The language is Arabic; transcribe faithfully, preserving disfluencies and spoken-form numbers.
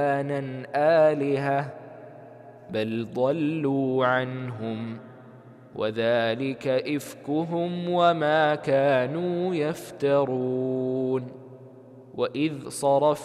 آلهة بل ضلوا عنهم وذلك إفكهم وما كانوا يفترون. وإذ صرف